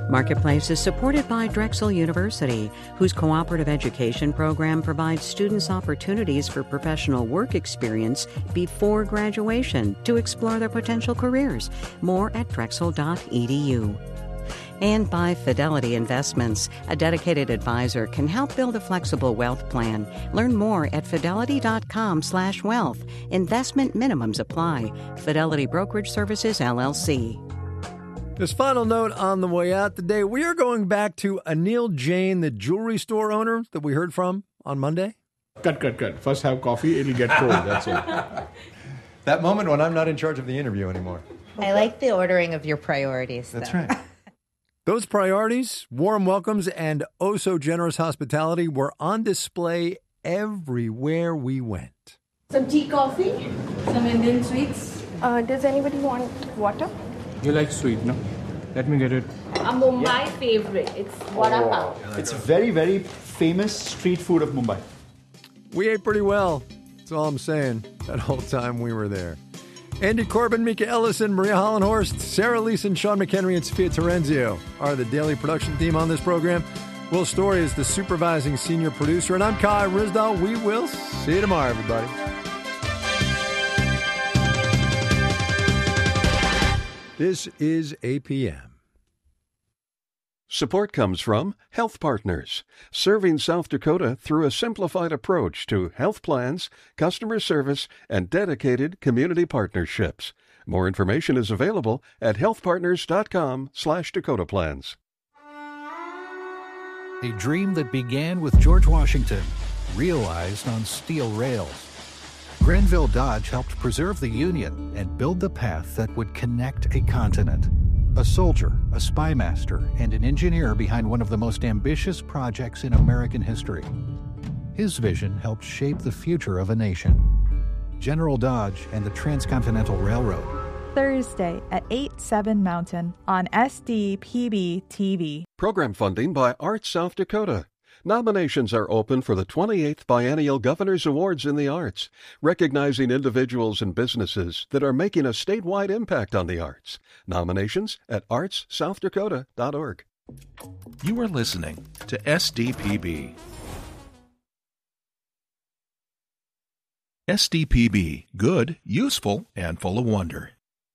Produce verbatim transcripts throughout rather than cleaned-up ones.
Marketplace is supported by Drexel University, whose cooperative education program provides students opportunities for professional work experience before graduation to explore their potential careers. More at drexel dot e d u. And by Fidelity Investments. A dedicated advisor can help build a flexible wealth plan. Learn more at fidelity dot com slash wealth. Investment minimums apply. Fidelity Brokerage Services, L L C. This final note on the way out today, we are going back to Anil Jain, the jewelry store owner that we heard from on Monday. Cut, cut, cut. First have coffee, it'll get cold, that's all. That moment when I'm not in charge of the interview anymore. I like the ordering of your priorities, That's though. right. Those priorities, warm welcomes, and oh-so-generous hospitality were on display everywhere we went. Some tea, coffee, some Indian sweets. Uh, does anybody want water? You like sweet, no? Let me get it. A Mumbai yeah. favorite. It's vada pav. It's very, very famous street food of Mumbai. We ate pretty well. That's all I'm saying. That whole time we were there. Andy Corbin, Mika Ellison, Maria Hollenhorst, Sarah Leeson, Sean McHenry, and Sophia Terenzio are the daily production team on this program. Will Story is the supervising senior producer, and I'm Kai Ryssdal. We will see you tomorrow, everybody. This is A P M. Support comes from Health Partners, serving South Dakota through a simplified approach to health plans, customer service, and dedicated community partnerships. More information is available at healthpartners.com slash Dakota Plans. A dream that began with George Washington, realized on steel rails. Grenville Dodge helped preserve the Union and build the path that would connect a continent. A soldier, a spy master, and an engineer behind one of the most ambitious projects in American history. His vision helped shape the future of a nation. General Dodge and the Transcontinental Railroad. Thursday at eight, seven Mountain on S D P B T V. Program funding by Arts South Dakota. Nominations are open for the twenty-eighth Biennial Governor's Awards in the Arts, recognizing individuals and businesses that are making a statewide impact on the arts. Nominations at arts south dakota dot org. You are listening to S D P B. S D P B, good, useful, and full of wonder.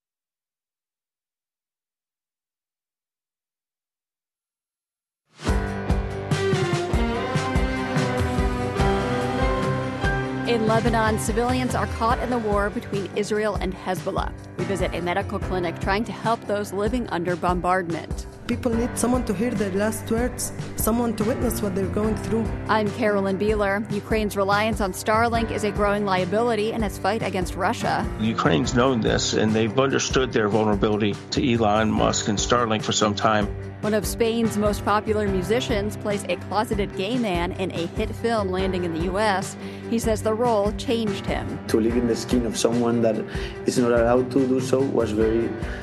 In Lebanon, civilians are caught in the war between Israel and Hezbollah. We visit a medical clinic trying to help those living under bombardment. People need someone to hear their last words, someone to witness what they're going through. I'm Carolyn Beeler. Ukraine's reliance on Starlink is a growing liability in its fight against Russia. Ukraine's known this, and they've understood their vulnerability to Elon Musk and Starlink for some time. One of Spain's most popular musicians plays a closeted gay man in a hit film landing in the U S. He says the role changed him. To live in the skin of someone that is not allowed to do so was very